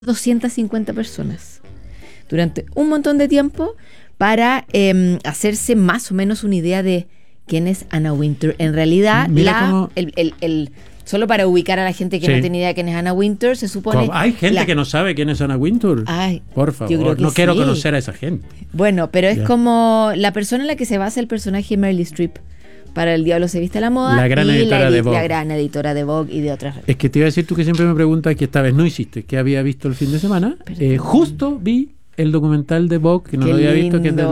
250 personas durante un montón de tiempo para hacerse más o menos una idea de quién es Anna Wintour. En realidad, solo para ubicar a la gente que no tiene idea de quién es Anna Wintour, se supone... ¿Hay gente que no sabe quién es Anna Wintour? Ay, por favor, no quiero conocer a esa gente. Bueno, pero es como la persona en la que se basa el personaje Meryl Streep para El Diablo se viste a la moda, la gran editora de Vogue. La gran editora de Vogue y de otras revistas. Es que te iba a decir, tú que siempre me preguntas, que esta vez no hiciste, que había visto el fin de semana. Justo vi el documental de Vogue, que no lo había visto, que es del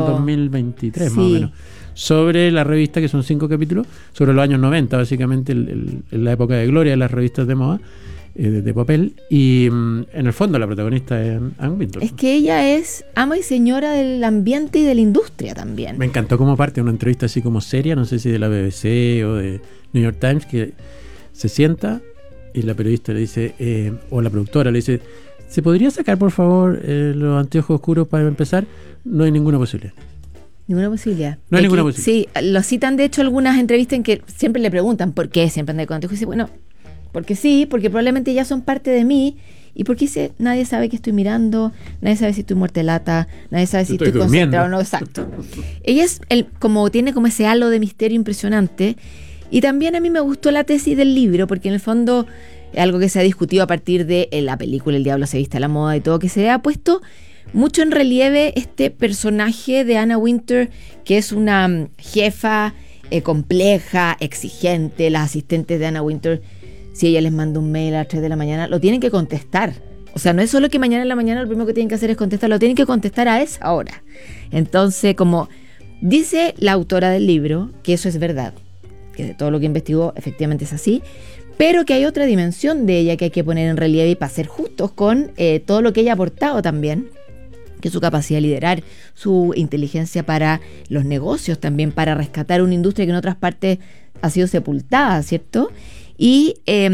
2023 más o menos, sobre la revista, que son 5 capítulos, sobre los años 90, básicamente la época de gloria de las revistas de moda, de papel, y en el fondo la protagonista es Anna Wintour. Es que ella es ama y señora del ambiente y de la industria también. Me encantó como parte de una entrevista así como seria, no sé si de la BBC o de New York Times, que se sienta y la periodista le dice, o la productora le dice, ¿se podría sacar por favor los anteojos oscuros para empezar? No hay ninguna posibilidad. Ninguna posibilidad. No hay ninguna posibilidad. Sí, lo citan de hecho algunas entrevistas en que siempre le preguntan por qué siempre anda con anteojos y dice, bueno, porque sí, porque probablemente ya son parte de mí. Y porque dice, nadie sabe que estoy mirando, nadie sabe si estoy muerta de lata, nadie sabe si estoy concentrado o no. Exacto. Ella es tiene como ese halo de misterio impresionante. Y también a mí me gustó la tesis del libro, porque en el fondo es algo que se ha discutido a partir de la película El Diablo se viste a la moda y todo, que se ha puesto mucho en relieve este personaje de Anna Wintour, que es una jefa compleja, exigente. Las asistentes de Anna Wintour, si ella les manda un mail a las 3 de la mañana, lo tienen que contestar. O sea, no es solo que mañana en la mañana lo primero que tienen que hacer es contestar, lo tienen que contestar a esa hora. Entonces, como dice la autora del libro, que eso es verdad, que de todo lo que investigó efectivamente es así, pero que hay otra dimensión de ella que hay que poner en relieve y para ser justos con todo lo que ella ha aportado también, que es su capacidad de liderar, su inteligencia para los negocios también, para rescatar una industria que en otras partes ha sido sepultada, ¿cierto? Y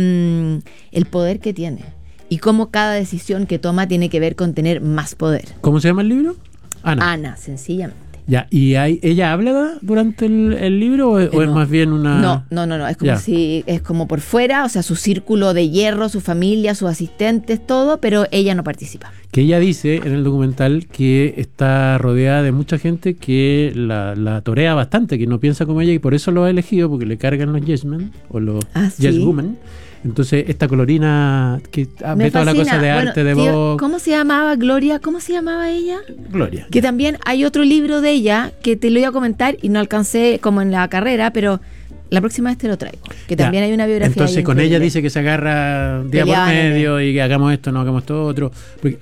el poder que tiene y cómo cada decisión que toma tiene que ver con tener más poder. ¿Cómo se llama el libro? Ana, sencillamente. Ya, ¿y ella habla durante el libro o es más bien una...? No, es como si es como por fuera, o sea, su círculo de hierro, su familia, sus asistentes, todo, pero ella no participa. Que ella dice en el documental que está rodeada de mucha gente que la torea bastante, que no piensa como ella y por eso lo ha elegido, porque le cargan los yes men o los yes women. Entonces, esta colorina que ve toda la cosa de arte de Vogue. ¿Cómo se llamaba Gloria? ¿Cómo se llamaba ella? Gloria. Que también hay otro libro de ella que te lo iba a comentar y no alcancé como en la carrera, pero la próxima vez te lo traigo. Que también hay una biografía. Entonces, con ella dice que se agarra día por medio y que hagamos esto, no hagamos esto otro. Porque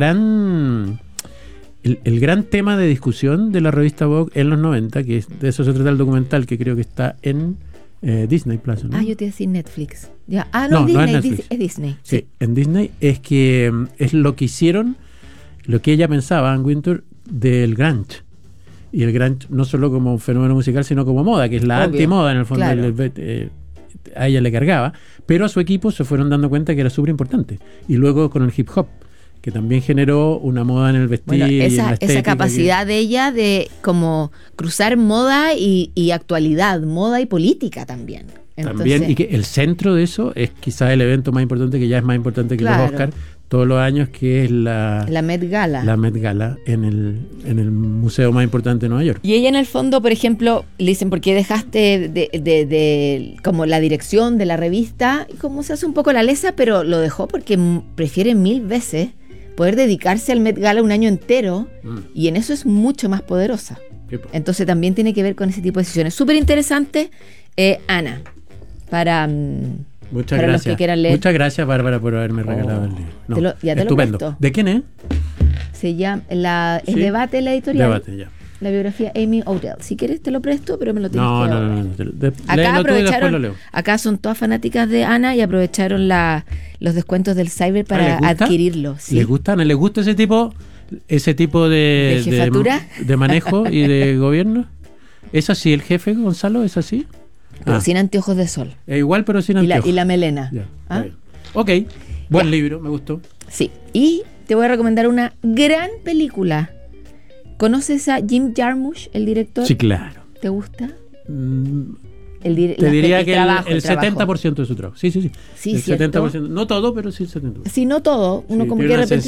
el gran tema de discusión de la revista Vogue en los 90, que de eso se trata el documental, que creo que está en Disney Plus, ¿no? Yo te iba a decir Netflix. Ya. No, Disney, no es Netflix. Es Disney. Sí, en Disney es que es lo que hicieron, lo que ella pensaba, Anna Wintour, del grunge. Y el grunge no solo como un fenómeno musical, sino como moda, que es la antimoda en el fondo. Claro. A ella le cargaba, pero a su equipo se fueron dando cuenta que era súper importante. Y luego con el hip hop, que también generó una moda en el vestir. Bueno, y en la estética, esa capacidad de ella de como cruzar moda y actualidad, moda y política también. También, y que el centro de eso es quizás el evento más importante, que ya es más importante que los Oscars todos los años, que es la Met Gala. La Met Gala en el museo más importante de Nueva York. Y ella en el fondo, por ejemplo, le dicen, ¿por qué dejaste de como la dirección de la revista? Y como se hace un poco la lesa, pero lo dejó porque prefiere 1000 veces poder dedicarse al Met Gala un año entero, y en eso es mucho más poderosa. Entonces también tiene que ver con ese tipo de decisiones. Súper interesante, Ana, para muchas gracias. Los que quieran leer. Muchas gracias, Bárbara, por haberme regalado el libro. Ya te estupendo. Lo ¿De quién es? Se llama el Debate, la editorial. Debate, ya. La biografía Amy Odell. Si quieres te lo presto, pero me lo tienes que No. Acá aprovecharon, lo leo. acá son todas fanáticas de Ana y aprovecharon los descuentos del Cyber para adquirirlo. ¿Sí? ¿Les gusta? ¿No les gusta ese tipo de jefatura? De manejo y de gobierno? ¿Es así el jefe, Gonzalo? ¿Es así? Pero sin anteojos de sol. Igual, pero sin anteojos. Y la melena. Ya, ok, buen libro, me gustó. Sí, y te voy a recomendar una gran película. ¿Conoces a Jim Jarmusch, el director? Sí, claro. ¿Te gusta? Te diría que el 70% de su trabajo. Sí. El 70%. No todo, pero sí el 70%. Sí, no todo. Uno como que de repente